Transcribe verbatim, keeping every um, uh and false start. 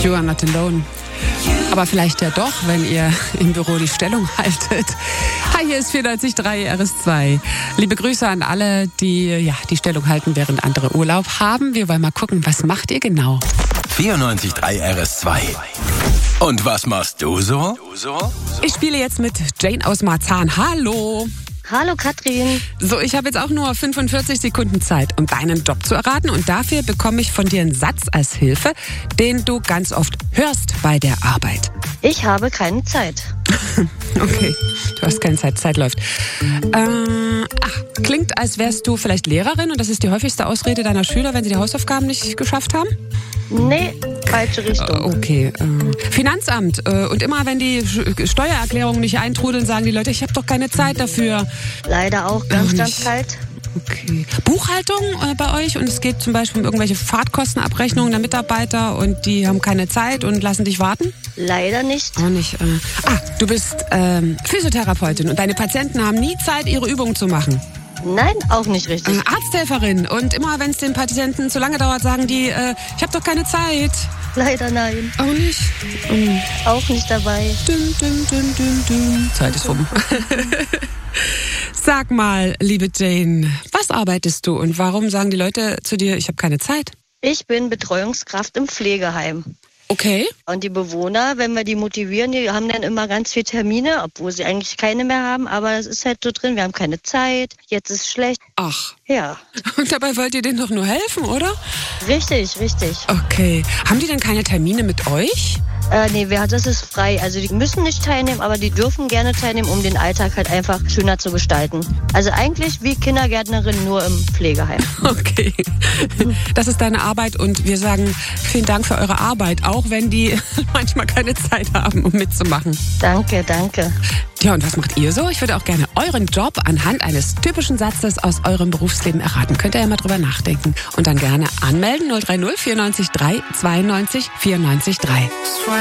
You are not alone. Aber vielleicht ja doch, wenn ihr im Büro die Stellung haltet. Hi, hier ist vierundneunzig Komma drei R S zwei. Liebe Grüße an alle, die ja die Stellung halten, während andere Urlaub haben. Wir wollen mal gucken, was macht ihr genau? vierundneunzig Komma drei R S zwei. Und was machst du so? Ich spiele jetzt mit Jane aus Marzahn. Hallo. Hallo Katrin. So, ich habe jetzt auch nur fünfundvierzig Sekunden Zeit, um deinen Job zu erraten. Und dafür bekomme ich von dir einen Satz als Hilfe, den du ganz oft hörst bei der Arbeit. Ich habe keine Zeit. Okay, du hast keine Zeit, Zeit läuft. Äh, ach, klingt, als wärst du vielleicht Lehrerin und das ist die häufigste Ausrede deiner Schüler, wenn sie die Hausaufgaben nicht geschafft haben? Nee, falsche Richtung. Okay. Äh, Finanzamt. Äh, und immer, wenn die Steuererklärungen nicht eintrudeln, sagen die Leute, ich habe doch keine Zeit dafür. Leider auch ganz, Auch ganz nicht. kalt. Okay. Buchhaltung äh, bei euch und es geht zum Beispiel um irgendwelche Fahrtkostenabrechnungen der Mitarbeiter und die haben keine Zeit und lassen dich warten? Leider nicht. Auch nicht. Äh. Ah, du bist ähm, Physiotherapeutin und deine Patienten haben nie Zeit, ihre Übungen zu machen. Nein, auch nicht richtig. Äh, Arzthelferin und immer, wenn es den Patienten zu lange dauert, sagen die, äh, ich habe doch keine Zeit. Leider nein. Auch nicht? Mhm. Auch nicht dabei. Dün, dün, dün, dün, dün. Zeit ist rum. Sag mal, liebe Jane, was arbeitest du und warum sagen die Leute zu dir, ich habe keine Zeit? Ich bin Betreuungskraft im Pflegeheim. Okay. Und die Bewohner, wenn wir die motivieren, die haben dann immer ganz viele Termine, obwohl sie eigentlich keine mehr haben. Aber es ist halt so drin, wir haben keine Zeit, jetzt ist schlecht. Ach. Ja. Und dabei wollt ihr denen doch nur helfen, oder? Richtig, richtig. Okay. Haben die denn keine Termine mit euch? Äh, nee, wer, das ist frei. Also die müssen nicht teilnehmen, aber die dürfen gerne teilnehmen, um den Alltag halt einfach schöner zu gestalten. Also eigentlich wie Kindergärtnerin, nur im Pflegeheim. Okay. Das ist deine Arbeit und wir sagen vielen Dank für eure Arbeit, auch wenn die manchmal keine Zeit haben, um mitzumachen. Danke, danke. Ja, und was macht ihr so? Ich würde auch gerne euren Job anhand eines typischen Satzes aus eurem Berufsleben erraten. Könnt ihr ja mal drüber nachdenken. Und dann gerne anmelden null drei null vierundneunzig drei zweiundneunzig vierundneunzig drei.